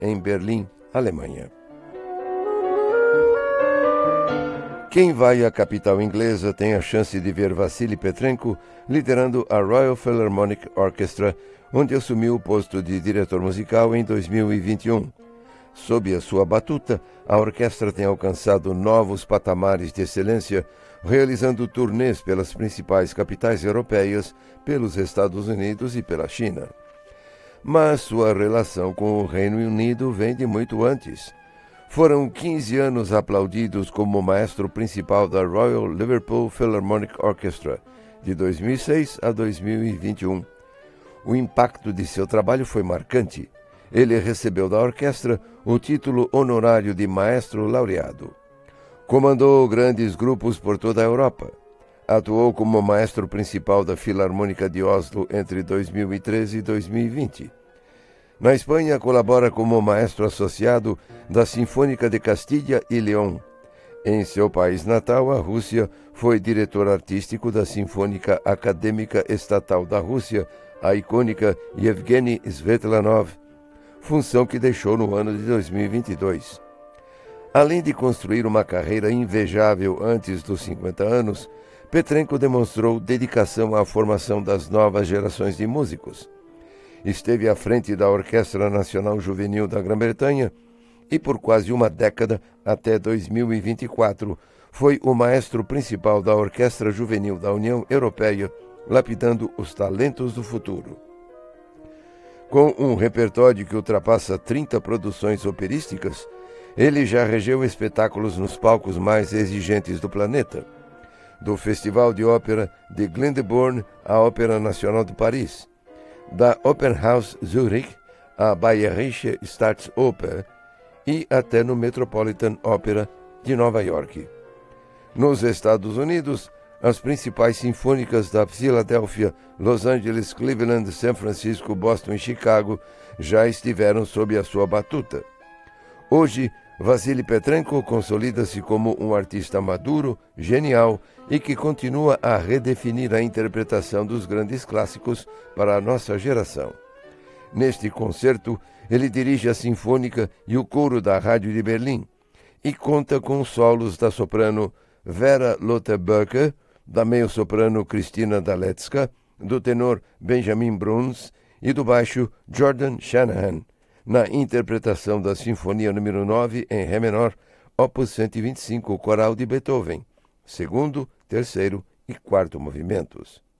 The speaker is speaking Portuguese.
em Berlim, Alemanha. Quem vai à capital inglesa tem a chance de ver Vassily Petrenko liderando a Royal Philharmonic Orchestra, onde assumiu o posto de diretor musical em 2021. Sob a sua batuta, a orquestra tem alcançado novos patamares de excelência, realizando turnês pelas principais capitais europeias, pelos Estados Unidos e pela China. Mas sua relação com o Reino Unido vem de muito antes. Foram 15 anos aplaudidos como maestro principal da Royal Liverpool Philharmonic Orchestra, de 2006 a 2021. O impacto de seu trabalho foi marcante. Ele recebeu da orquestra o título honorário de maestro laureado. Comandou grandes grupos por toda a Europa. Atuou como maestro principal da Filarmônica de Oslo entre 2013 e 2020. Na Espanha, colabora como maestro associado da Sinfônica de Castilha e León. Em seu país natal, a Rússia, foi diretor artístico da Sinfônica Acadêmica Estatal da Rússia, a icônica Yevgeny Svetlanov, função que deixou no ano de 2022. Além de construir uma carreira invejável antes dos 50 anos, Petrenko demonstrou dedicação à formação das novas gerações de músicos. Esteve à frente da Orquestra Nacional Juvenil da Grã-Bretanha e por quase uma década, até 2024, foi o maestro principal da Orquestra Juvenil da União Europeia, lapidando os talentos do futuro. Com um repertório que ultrapassa 30 produções operísticas, ele já regeu espetáculos nos palcos mais exigentes do planeta, do Festival de Ópera de Glyndebourne à Ópera Nacional de Paris, da Opernhaus Zurich à Bayerische Staatsoper e até no Metropolitan Opera de Nova York. Nos Estados Unidos, as principais sinfônicas da Filadélfia, Los Angeles, Cleveland, São Francisco, Boston e Chicago já estiveram sob a sua batuta. Hoje, Vassily Petrenko consolida-se como um artista maduro, genial e que continua a redefinir a interpretação dos grandes clássicos para a nossa geração. Neste concerto, ele dirige a Sinfônica e o coro da Rádio de Berlim e conta com solos da soprano Vera Lotte-Böcker, da meio-soprano Christina Dalecka, do tenor Benjamin Bruns e do baixo Jordan Shanahan, na interpretação da Sinfonia número 9 em Ré menor, opus 125, coral de Beethoven, segundo, terceiro e quarto movimentos.